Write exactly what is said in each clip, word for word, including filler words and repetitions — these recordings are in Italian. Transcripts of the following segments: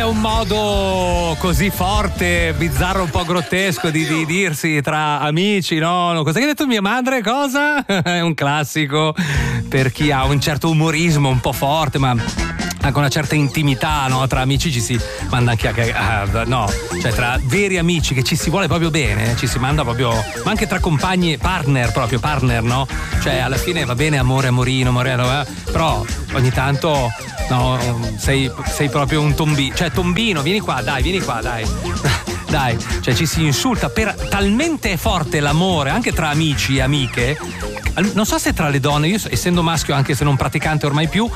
un modo così forte, bizzarro, un po' grottesco di, di dirsi tra amici, no? Cosa che ha detto mia madre? Cosa? È un classico per chi ha un certo umorismo un po' forte, ma anche una certa intimità, no? Tra amici ci si manda anche a, a, no, cioè tra veri amici che ci si vuole proprio bene, ci si manda proprio, ma anche tra compagni, partner proprio, partner, no? Cioè alla fine va bene amore, amorino, amorello, eh? Però ogni tanto no, sei, sei proprio un tombino, cioè tombino, vieni qua, dai, vieni qua, dai. Dai, cioè ci si insulta per talmente è forte l'amore anche tra amici e amiche. Non so se tra le donne, io essendo maschio anche se non praticante ormai più,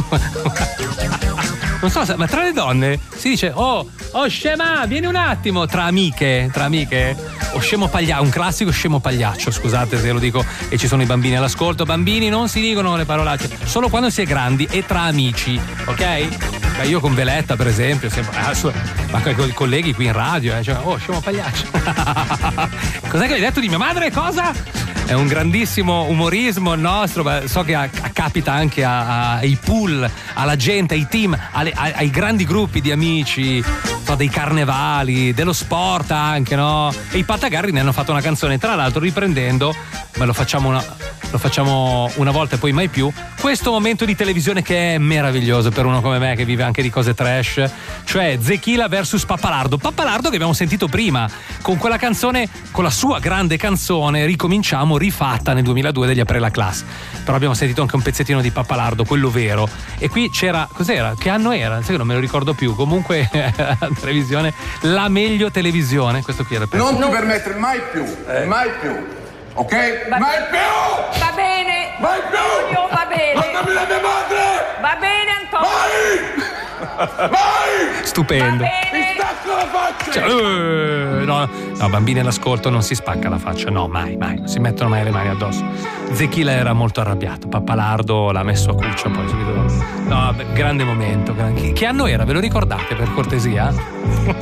non so se, ma tra le donne si dice oh, oh scema, vieni un attimo, tra amiche, tra amiche, o scemo pagliaccio, un classico scemo pagliaccio, scusate se lo dico e ci sono i bambini all'ascolto, bambini non si dicono le parolacce, solo quando si è grandi e tra amici, ok? Beh, io con Veletta per esempio, sempre, ma con i colleghi qui in radio, eh, cioè, oh scemo pagliaccio. Cos'è che hai detto di mia madre? Cosa? È un grandissimo umorismo il nostro, ma so che a, a, capita anche a, a, ai pool, alla gente, ai team, alle, a, ai grandi gruppi di amici, so, dei carnevali, dello sport anche, no? E i Patagarri ne hanno fatto una canzone, tra l'altro riprendendo, ma lo facciamo una, lo facciamo una volta e poi mai più, questo momento di televisione che è meraviglioso per uno come me che vive anche di cose trash, cioè Zechila versus Pappalardo. Pappalardo che abbiamo sentito prima, con quella canzone, con la sua grande canzone Ricominciamo, rifatta nel duemiladue degli Aprè la Classe, però abbiamo sentito anche un pezzettino di Pappalardo, quello vero, e qui c'era, cos'era? Che anno era? Sai che non me lo ricordo più, comunque televisione, la meglio televisione, questo qui era il pezzo. Non ti permettere mai più, eh. mai più, ok? Va mai più! Va bene! Mai più! Antonio, va bene! Mandami la mia madre! Va bene Antonio! Vai! Vai! Stupendo! Va bene! Mi stacco la faccia! Cioè, uh, no, no, bambini all'ascolto non si spacca la faccia, no, mai, mai, non si mettono mai le mani addosso. Zechila era molto arrabbiato, Pappalardo l'ha messo a cuccia poi subito. No, grande momento. Che anno era? Ve lo ricordate per cortesia?